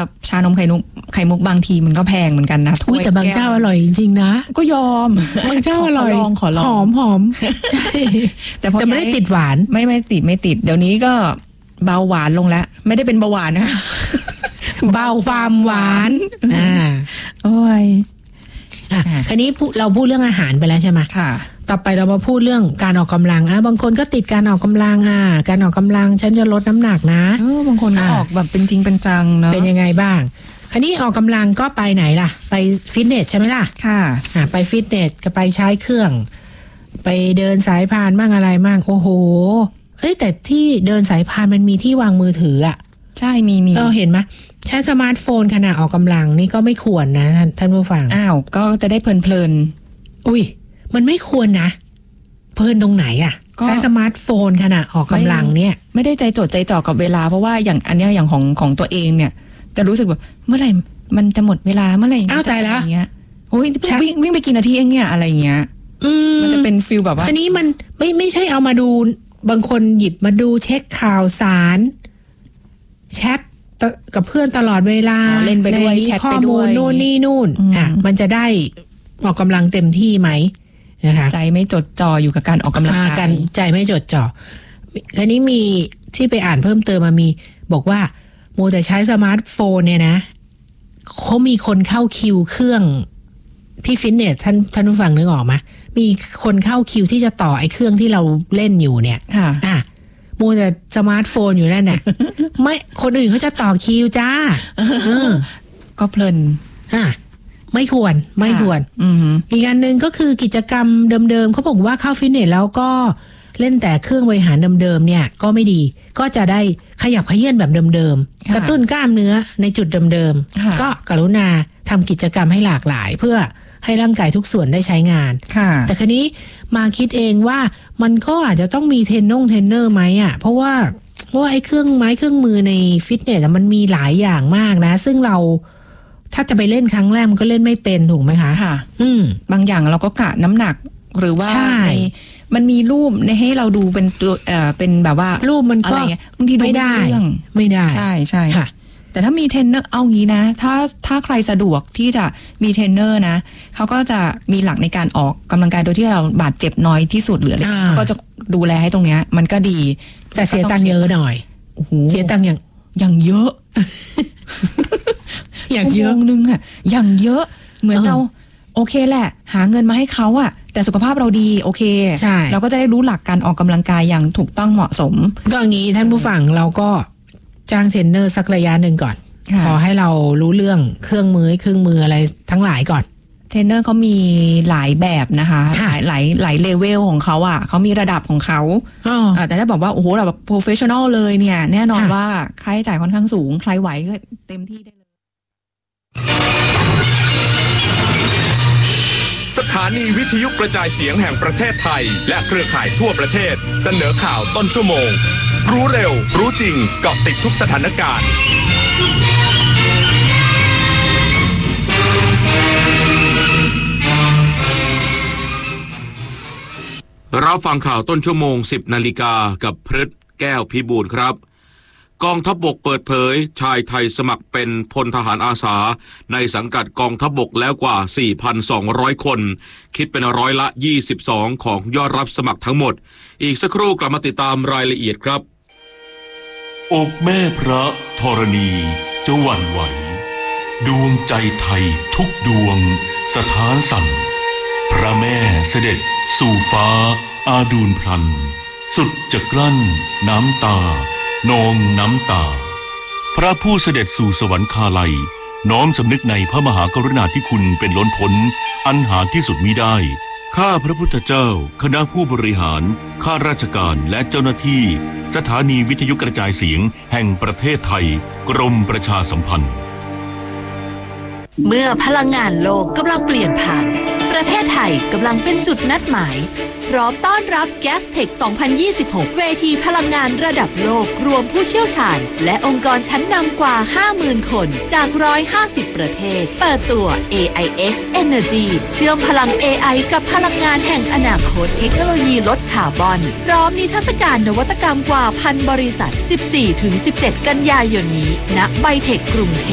ชานมไข่มุกบางทีมันก็แพงเหมือนกันนะถ้วยแต่บางเจ้าอร่อยจริงๆนะก็ยอมบางเจ้าอร่อยขอลองหอมแต่ไม่ได้ติดหวานไม่ติดเดี๋ยวนี้ก็เบาหวานลงแล้วไม่ได้เป็นเบาหวานนะเบาความหวานโอ้ยคราวนี้เราพูดเรื่องอาหารไปแล้วใช่ไหมค่ะต่อไปเรามาพูดเรื่องการออกกำลังบางคนก็ติดการออกกำลังการออกกำลังฉันจะลดน้ำหนักนะบางคนก็ออกแบบเป็นจริงเป็นจังเนาะเป็นยังไงบ้างคราวนี้ออกกำลังก็ไปไหนล่ะไปฟิตเนสใช่ไหมล่ะค่ะไปฟิตเนสก็ไปใช้เครื่องไปเดินสายพานบ้างอะไรบ้างโอ้โหแต่ที่เดินสายพานมันมีที่วางมือถือใช่มีเห็นไหมใช้สมาร์ทโฟนขณะออกกำลังนี่ก็ไม่ควรนะท่านผู้ฟังก็จะได้เพลินอุ้ยมันไม่ควรนะเพลินตรงไหนใช้สมาร์ทโฟนขณะออกกำลังเนี่ยไม่ได้ใจจดใจจ่อกับเวลาเพราะว่าอย่างอันนี้อย่างของตัวเองเนี่ยจะรู้สึกแบบเมื่อไหร่มันจะหมดเวลาเมื่อไหร่ใจแล้วอย่างเงี้ยโอ้ยวิ่งไปกี่นาทีเองเนี่ยอะไรเงี้ยมันจะเป็นฟีลแบบว่าทีนี้มันไม่ใช่เอามาดูบางคนหยิบมาดูเช็คข่าวสารแชทกับเพื่อนตลอดเวลาเล่นไปด้วยแชทไปด้วยโน่นนี่นู่นมันจะได้ออกกำลังเต็มที่ไหมนะคะใจไม่จดจ่ออยู่กับการออกกำลังกายใจไม่จดจ่อคราวนี้มีที่ไปอ่านเพิ่มเติมมามีบอกว่าโมแต่ใช้สมาร์ทโฟนเนี่ยนะเขามีคนเข้าคิวเครื่องที่ฟิตเนสท่านผู้ฟังนึกออกไหมมีคนเข้าคิวที่จะต่อไอ้เครื่องที่เราเล่นอยู่เนี่ยโมแต่สมาร์ทโฟนอยู่นั่นน่ะ ไม่คนอื่นเขาจะต่อคิวจ้าก็เพลินไม่ควรอีกอันหนึ่งก็คือกิจกรรมเดิมๆเขาบอกว่าเข้าฟิตเนสแล้วก็เล่นแต่เครื่องบริหารเดิมๆเนี่ยก็ไม่ดีก็จะได้ขยับเขยื้อนแบบเดิมๆกระตุ้นกล้ามเนื้อในจุดเดิมๆก็กรุณาทำกิจกรรมให้หลากหลายเพื่อให้ร่างกายทุกส่วนได้ใช้งานแต่คราวนี้มาคิดเองว่ามันก็อาจจะต้องมีเทรนเนอร์ไหมเพราะว่าไอ้เครื่องไม้เครื่องมือในฟิตเนสมันมีหลายอย่างมากนะซึ่งเราถ้าจะไปเล่นครั้งแรกมันก็เล่นไม่เป็นถูกไหมคะค่ะบางอย่างเราก็กะน้ำหนักหรือว่ามันมีรูปให้เราดูเป็นตัวเป็นแบบว่ารูปมันก็บางทีไม่ได้ใช่ค่ะแต่ถ้ามีเทรนเนอร์เอางี้นะถ้าใครสะดวกที่จะมีเทรนเนอร์นะเขาก็จะมีหลักในการออกกำลังกายโดยที่เราบาดเจ็บน้อยที่สุดหรืออะไรเขาก็จะดูแลให้ตรงเนี้ยมันก็ดีแต่เสียตังค์เยอะหน่อยโอ้โหเสียตังค์อย่างเยอะอย่างเยอะนึงอย่างเยอะเหมือนเราโอเคแหละหาเงินมาให้เขาแต่สุขภาพเราดีโอเคใช่เราก็จะได้รู้หลักการออกกำลังกายอย่างถูกต้องเหมาะสมก็อย่างนี้ท่านผู้ฟังเราก็จ้างเทรนเนอร์สักระยะหนึ่งก่อนพอให้เรารู้เรื่องเครื่องมืออะไรทั้งหลายก่อนเทรนเนอร์เขามีหลายแบบนะคะหลายเลเวลของเขาเขามีระดับของเขาแต่ถ้าบอกว่าโอ้โหเราแบบโปรเฟชชั่นอลเลยเนี่ยแน่นอนว่าค่าใช้จ่ายค่อนข้างสูงใครไหวก็เต็มที่ได้เลยสถานีวิทยุกระจายเสียงแห่งประเทศไทยและเครือข่ายทั่วประเทศเสนอข่าวต้นชั่วโมงรู้เร็วรู้จริงเกาะติดทุกสถานการณ์รับฟังข่าวต้นชั่วโมง 10 นาฬิกากับพฤทธิ์แก้วพิบูลครับกองทัพบกเปิดเผยชายไทยสมัครเป็นพลทหารอาสาในสังกัดกองทัพบกแล้วกว่า 4,200 คนคิดเป็นร้อยละ 22 ของยอดรับสมัครทั้งหมดอีกสักครู่กลับมาติดตามรายละเอียดครับอกแม่พระธรณีจะหวั่นไหวดวงใจไทยทุกดวงสถานสั่นพระแม่เสด็จสู่ฟ้าอาดูลพลันสุดจะกลั้นน้ำตานองน้ำตาพระผู้เสด็จสู่สวรรคาลัยน้อมสำนึกในพระมหากรุณาธิคุณเป็นล้นพ้นอันหาที่สุดมิได้ข้าพระพุทธเจ้าคณะผู้บริหารข้าราชการและเจ้าหน้าที่สถานีวิทยุกระจายเสียงแห่งประเทศไทยกรมประชาสัมพันธ์เมื่อพลังงานโลกกำลังเปลี่ยนผ่านประเทศไทยกำลังเป็นจุดนัดหมายพร้อมต้อนรับ Gastech 2026 เวทีพลังงานระดับโลกรวมผู้เชี่ยวชาญและองค์กรชั้นนำกว่า 50,000 คนจาก150 ประเทศเปิดตัว AIX Energy เชื่อมพลัง AI กับพลังงานแห่งอนาคตเทคโนโลยีลดคาร์บอนพร้อมนิทรรศการนวัตกรรมกว่า 1,000 บริษัท 14-17 กันยายนนี้ณไบเทคกรุงเทพ